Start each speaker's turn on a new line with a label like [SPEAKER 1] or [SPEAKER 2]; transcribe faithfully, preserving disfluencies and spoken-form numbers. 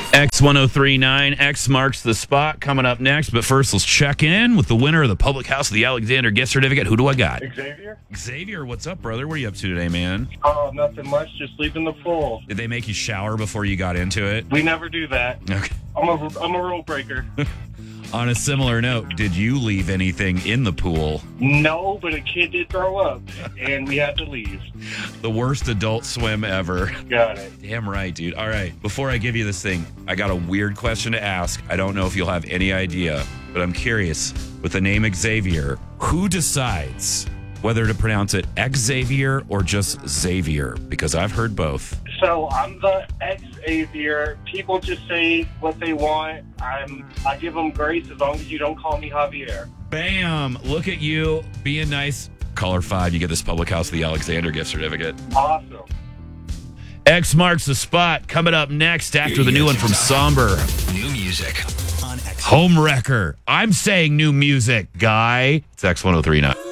[SPEAKER 1] X one oh three nine, X marks the spot coming up next. But first, let's check in with the winner of the Public House of the Alexander gift certificate. Who do I got?
[SPEAKER 2] Xavier?
[SPEAKER 1] Xavier, what's up, brother? What are you up to today, man?
[SPEAKER 2] Oh, nothing much. Just leaving the pool.
[SPEAKER 1] Did they make you shower before you got into it?
[SPEAKER 2] We never do that.
[SPEAKER 1] Okay.
[SPEAKER 2] I'm a, I'm a rule breaker.
[SPEAKER 1] On a similar note, did you leave anything in the pool?
[SPEAKER 2] No, but a kid did throw up, and we had to leave.
[SPEAKER 1] The worst adult swim ever.
[SPEAKER 2] Got it.
[SPEAKER 1] Damn right, dude. All right, before I give you this thing, I got a weird question to ask. I don't know if you'll have any idea, but I'm curious. With the name Xavier, who decides whether to pronounce it Xavier or just Xavier? Because I've heard both.
[SPEAKER 2] So I'm the Xavier. People just say what they want. I'm. I give them grace as long as you don't call me Javier.
[SPEAKER 1] Bam! Look at you being nice. Caller five, you get this Public House of the Alexander gift certificate.
[SPEAKER 2] Awesome.
[SPEAKER 1] X marks the spot. Coming up next after the new one from Somber.
[SPEAKER 3] New music on X.
[SPEAKER 1] Home Wrecker. I'm saying new music, guy. It's X one oh three nine.